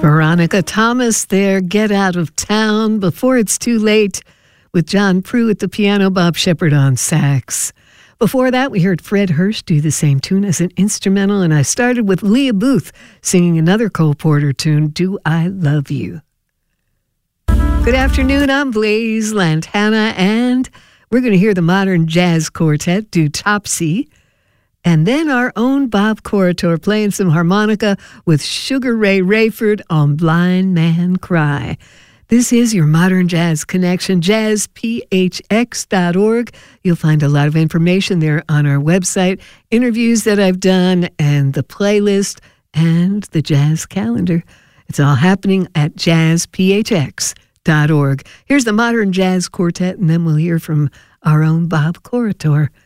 Veronica Thomas there, Get Out of Town, Before It's Too Late, with John Prue at the piano, Bob Shepard on sax. Before that, we heard Fred Hurst do the same tune as an instrumental, and I started with Leah Booth singing another Cole Porter tune, Do I Love You? Good afternoon, I'm Blaise Lantana, and we're going to hear the Modern Jazz Quartet do Topsy. And then our own Bob Corritore playing some harmonica with Sugar Ray Rayford on Blind Man Cry. This is your Modern Jazz Connection, jazzphx.org. You'll find a lot of information there on our website, interviews that I've done, and the playlist and the jazz calendar. It's all happening at jazzphx.org. Here's the Modern Jazz Quartet, and then we'll hear from our own Bob Corritore.